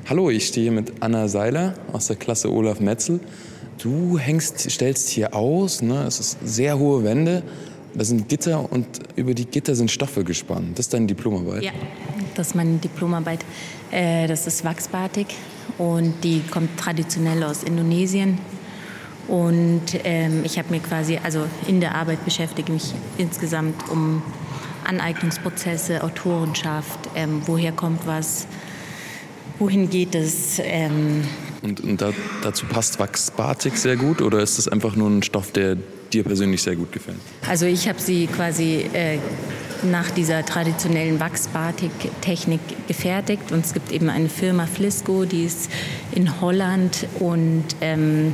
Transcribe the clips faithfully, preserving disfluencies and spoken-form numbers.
Hallo, ich stehe hier mit Anna Seiler aus der Klasse Olaf Metzel. Du hängst, stellst hier aus, ne? Es ist sehr hohe Wände, da sind Gitter und über die Gitter sind Stoffe gespannt. Das ist deine Diplomarbeit? Ja, das ist meine Diplomarbeit. Äh, das ist Wachsbatik und die kommt traditionell aus Indonesien. Und ähm, ich habe mir quasi, also in der Arbeit beschäftige mich insgesamt um Aneignungsprozesse, Autorenschaft, ähm, woher kommt was, wohin geht es. Ähm und und da, dazu passt Wachsbatik sehr gut oder ist das einfach nur ein Stoff, der dir persönlich sehr gut gefällt? Also ich habe sie quasi äh, nach dieser traditionellen Wachsbatik-Technik gefertigt und es gibt eben eine Firma Flisco, die ist in Holland und ähm,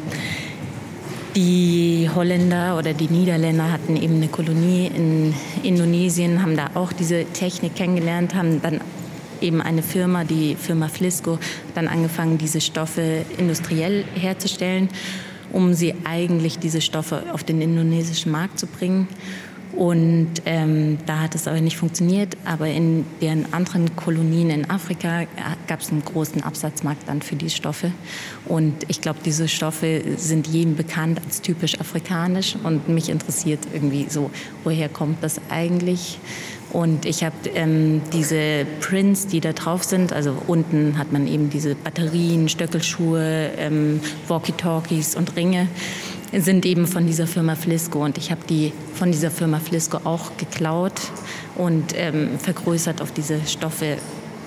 die Holländer oder die Niederländer hatten eben eine Kolonie in Indonesien, haben da auch diese Technik kennengelernt, haben dann eben eine Firma, die Firma Flisco, dann angefangen, diese Stoffe industriell herzustellen, um sie eigentlich, diese Stoffe, auf den indonesischen Markt zu bringen. Und ähm, da hat es aber nicht funktioniert. Aber in deren anderen Kolonien in Afrika gab es einen großen Absatzmarkt dann für die Stoffe. Und ich glaube, diese Stoffe sind jedem bekannt als typisch afrikanisch. Und mich interessiert irgendwie so, woher kommt das eigentlich? Und ich habe ähm, diese Prints, die da drauf sind, also unten hat man eben diese Batterien, Stöckelschuhe, ähm, Walkie-Talkies und Ringe, sind eben von dieser Firma Flisco. Und ich habe die von dieser Firma Flisco auch geklaut und ähm, vergrößert auf diese Stoffe.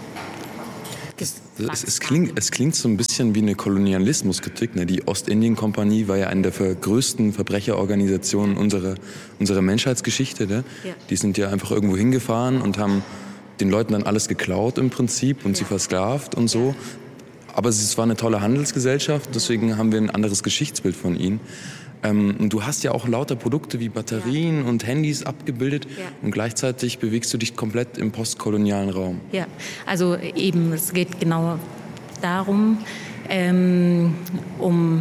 Es, es, es, klingt, es klingt so ein bisschen wie eine Kolonialismuskritik. Ne? Die Ostindien-Kompanie war ja eine der größten Verbrecherorganisationen unserer, unserer Menschheitsgeschichte. Ne? Ja. Die sind ja einfach irgendwo hingefahren und haben den Leuten dann alles geklaut im Prinzip und ja. sie versklavt und so. Aber es war eine tolle Handelsgesellschaft, deswegen haben wir ein anderes Geschichtsbild von ihnen. Ähm, und du hast ja auch lauter Produkte wie Batterien ja. und Handys abgebildet ja. und gleichzeitig bewegst du dich komplett im postkolonialen Raum. Ja, also eben, es geht genau darum, ähm, um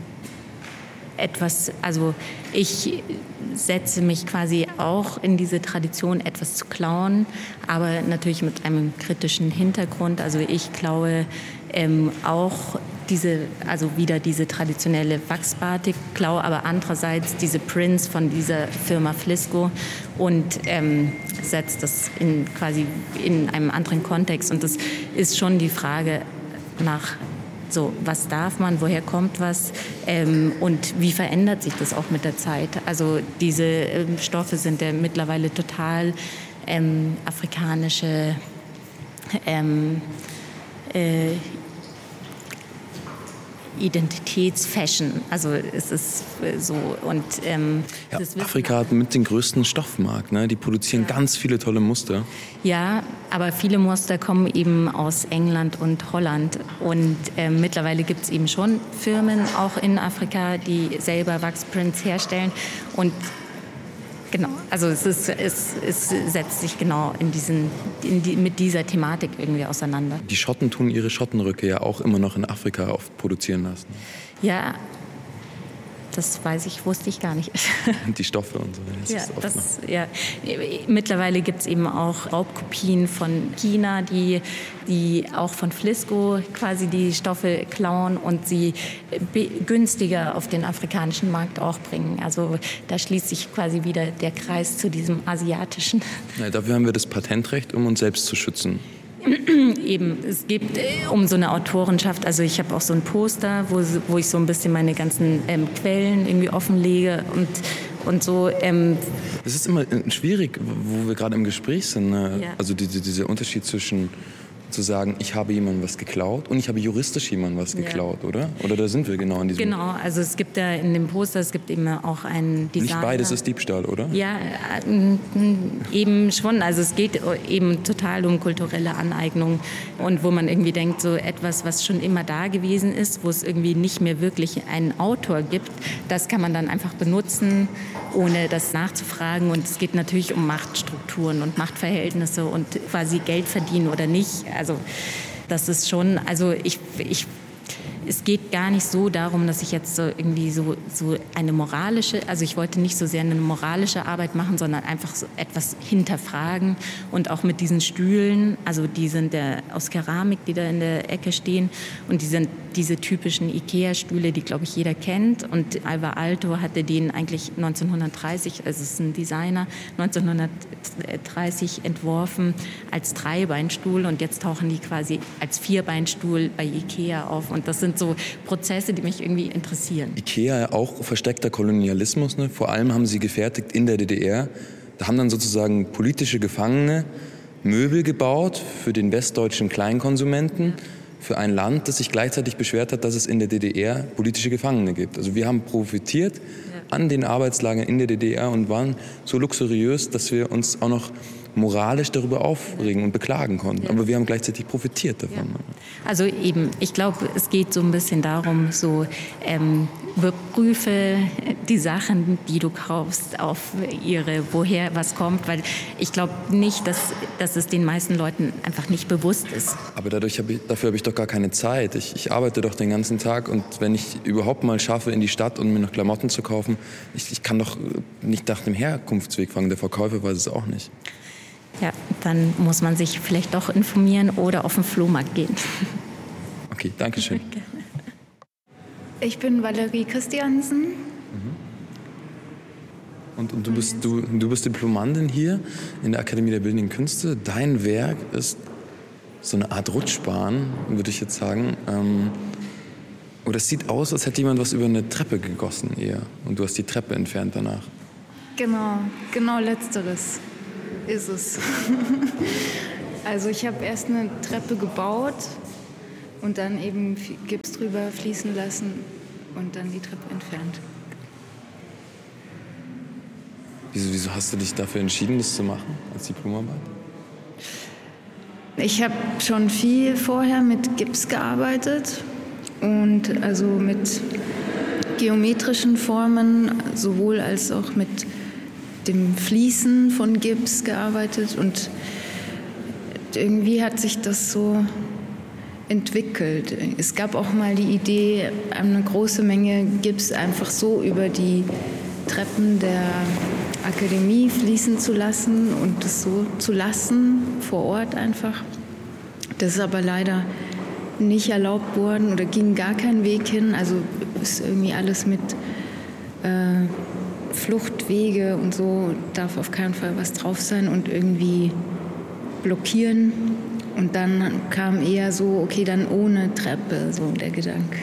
etwas, also ich setze mich quasi auch in diese Tradition, etwas zu klauen, aber natürlich mit einem kritischen Hintergrund. Also ich klaue ähm, auch diese, also wieder diese traditionelle Wachsbatik, klaue aber andererseits diese Prints von dieser Firma Flisco und ähm, setze das in quasi in einem anderen Kontext. Und das ist schon die Frage nach so, was darf man, woher kommt was ähm, und wie verändert sich das auch mit der Zeit? Also diese ähm, Stoffe sind ja mittlerweile total ähm, afrikanische ähm, äh, Identitätsfashion. Also es ist so und ähm, ja, Afrika hat mit den größten Stoffmarkt, ne? Die produzieren ja. ganz viele tolle Muster. Ja, aber viele Muster kommen eben aus England und Holland und äh, mittlerweile gibt es eben schon Firmen auch in Afrika, die selber Wachsprints herstellen und genau, also es, ist, es, es setzt sich genau in diesen, in die, mit dieser Thematik irgendwie auseinander. Die Schotten tun ihre Schottenröcke ja auch immer noch in Afrika oft produzieren lassen. Ja, das weiß ich, wusste ich gar nicht. Die Stoffe und so. Das ja, ist oft das, ja. Mittlerweile gibt es eben auch Raubkopien von China, die, die auch von Flisco quasi die Stoffe klauen und sie günstiger auf den afrikanischen Markt auch bringen. Also da schließt sich quasi wieder der Kreis zu diesem asiatischen. Ja, dafür haben wir das Patentrecht, um uns selbst zu schützen. Eben, es geht um so eine Autorenschaft. Also ich habe auch so ein Poster, wo, wo ich so ein bisschen meine ganzen ähm, Quellen irgendwie offenlege und, und so. Ähm Es ist immer schwierig, wo wir gerade im Gespräch sind. Ne? Ja. Also die, die, dieser Unterschied zwischen zu sagen, ich habe jemandem was geklaut und ich habe juristisch jemandem was geklaut, ja. oder? Oder da sind wir genau in diesem... Genau, also es gibt da in dem Poster, es gibt eben auch einen Designer. Nicht beides ist Diebstahl, oder? Ja, äh, eben schon. Also es geht eben total um kulturelle Aneignung und wo man irgendwie denkt, so etwas, was schon immer da gewesen ist, wo es irgendwie nicht mehr wirklich einen Autor gibt, das kann man dann einfach benutzen, ohne das nachzufragen. Und es geht natürlich um Machtstrukturen und Machtverhältnisse und quasi Geld verdienen oder nicht. Also das ist schon, also ich, ich es geht gar nicht so darum, dass ich jetzt so irgendwie so, so eine moralische, also ich wollte nicht so sehr eine moralische Arbeit machen, sondern einfach so etwas hinterfragen und auch mit diesen Stühlen, also die sind der, aus Keramik, die da in der Ecke stehen und die sind diese typischen Ikea-Stühle, die, glaube ich, jeder kennt. Und Alvar Aalto hatte den eigentlich neunzehnhundertdreißig, also es ist ein Designer, neunzehnhundertdreißig entworfen als Dreibeinstuhl und jetzt tauchen die quasi als Vierbeinstuhl bei Ikea auf. Und das sind so Prozesse, die mich irgendwie interessieren. Ikea, auch versteckter Kolonialismus, ne? Vor allem haben sie gefertigt in der D D R. Da haben dann sozusagen politische Gefangene Möbel gebaut für den westdeutschen Kleinkonsumenten, für ein Land, das sich gleichzeitig beschwert hat, dass es in der D D R politische Gefangene gibt. Also wir haben profitiert an den Arbeitslagern in der D D R und waren so luxuriös, dass wir uns auch noch moralisch darüber aufregen und beklagen konnten. Aber wir haben gleichzeitig profitiert davon. Ja. Also eben, ich glaube, es geht so ein bisschen darum, so ähm, überprüfe die Sachen, die du kaufst, auf ihre, woher was kommt, weil ich glaube nicht, dass, dass es den meisten Leuten einfach nicht bewusst ist. Aber dadurch hab ich, dafür habe ich doch gar keine Zeit. Ich, ich arbeite doch den ganzen Tag und wenn ich überhaupt mal schaffe, in die Stadt und mir noch Klamotten zu kaufen, ich, ich kann doch nicht nach dem Herkunftsweg fragen. Der Verkäufer weiß es auch nicht. Ja, dann muss man sich vielleicht doch informieren oder auf den Flohmarkt gehen. Okay, danke schön. Ich bin Valerie Christiansen. Mhm. Und, und du, bist, du, du bist Diplomandin hier in der Akademie der Bildenden Künste. Dein Werk ist so eine Art Rutschbahn, würde ich jetzt sagen. Ähm, oder es sieht aus, als hätte jemand was über eine Treppe gegossen eher. Und du hast die Treppe entfernt danach. Genau, genau letzteres ist es. Also ich habe erst eine Treppe gebaut und dann eben Gips drüber fließen lassen und dann die Treppe entfernt. Wieso, wieso hast du dich dafür entschieden, das zu machen als Diplomarbeit? Ich habe schon viel vorher mit Gips gearbeitet und also mit geometrischen Formen, sowohl als auch mit dem Fließen von Gips gearbeitet und irgendwie hat sich das so entwickelt. Es gab auch mal die Idee, eine große Menge Gips einfach so über die Treppen der Akademie fließen zu lassen und das so zu lassen, vor Ort einfach. Das ist aber leider nicht erlaubt worden oder ging gar kein Weg hin. Also ist irgendwie alles mit äh, Fluchtwege und so, darf auf keinen Fall was drauf sein und irgendwie blockieren. Und dann kam eher so, okay, dann ohne Treppe, so der Gedanke.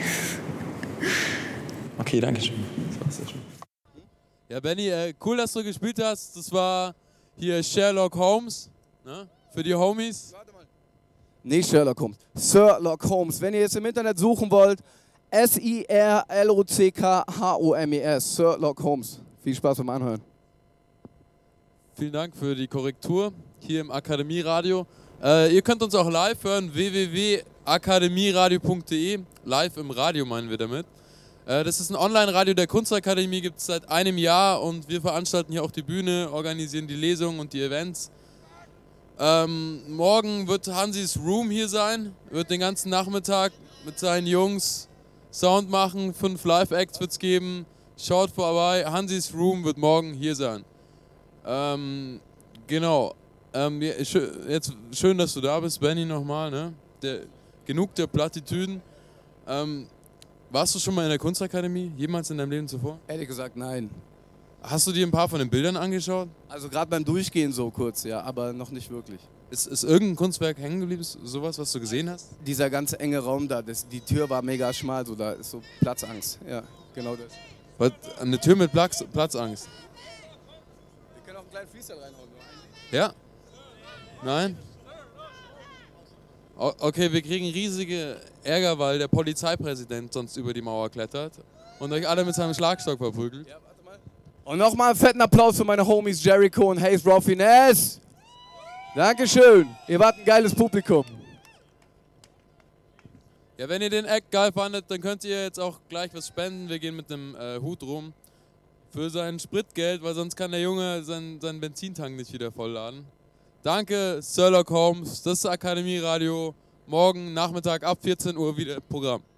Okay, danke schön. Das war's ja schon. Ja, Benni, äh, cool, dass du gespielt hast. Das war hier Sherlock Holmes, ne? Für die Homies. Warte mal. Nicht Sherlock Holmes, Sherlock Holmes. Wenn ihr jetzt im Internet suchen wollt, S I R L O C K H O M E S, Sherlock Holmes. Viel Spaß beim Anhören. Vielen Dank für die Korrektur hier im Akademieradio. Äh, ihr könnt uns auch live hören, w w w punkt akademieradio punkt de. Live im Radio meinen wir damit. Äh, das ist ein Online-Radio der Kunstakademie, gibt es seit einem Jahr und wir veranstalten hier auch die Bühne, organisieren die Lesungen und die Events. Ähm, morgen wird Hansis Room hier sein, wird den ganzen Nachmittag mit seinen Jungs Sound machen, fünf Live-Acts wird es geben. Schaut vorbei, Hansis Room wird morgen hier sein. Ähm, genau. Ähm, jetzt schön, dass du da bist, Benni, nochmal. Ne? Der, genug der Plattitüden. Ähm, warst du schon mal in der Kunstakademie? Jemals in deinem Leben zuvor? Ehrlich gesagt, nein. Hast du dir ein paar von den Bildern angeschaut? Also gerade beim Durchgehen so kurz, ja, aber noch nicht wirklich. Ist, ist irgendein Kunstwerk hängen geblieben, sowas, was du gesehen hast? Dieser ganze enge Raum da, das, die Tür war mega schmal, so da ist so Platzangst. Ja, genau das. Was, eine Tür mit Platz, Platzangst? Wir können auch einen kleinen Freestyle reinhauen. Ja? Nein? O- okay, wir kriegen riesige Ärger, weil der Polizeipräsident sonst über die Mauer klettert und euch alle mit seinem Schlagstock verprügelt. Ja, warte mal. Und nochmal einen fetten Applaus für meine Homies Jericho und Hayes Raufines. Dankeschön. Ihr wart ein geiles Publikum. Ja, wenn ihr den Act geil fandet, dann könnt ihr jetzt auch gleich was spenden. Wir gehen mit einem äh, Hut rum für sein Spritgeld, weil sonst kann der Junge seinen, seinen Benzintank nicht wieder vollladen. Danke, Sherlock Holmes. Das ist Akademieradio. Morgen Nachmittag ab vierzehn Uhr wieder Programm.